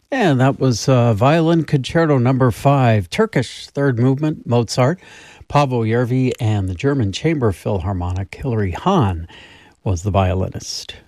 And that was Violin Concerto Number 5, Turkish Third Movement, Mozart, Paavo Järvi, and the German Chamber Philharmonic, Hilary Hahn, was the violinist.